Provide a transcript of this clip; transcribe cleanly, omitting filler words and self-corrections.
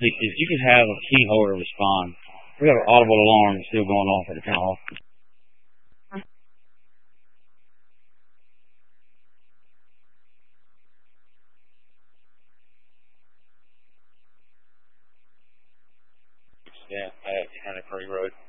if you could have a key holder respond, we got an audible alarm still going off at the town hall. Yeah, at County Prairie Road.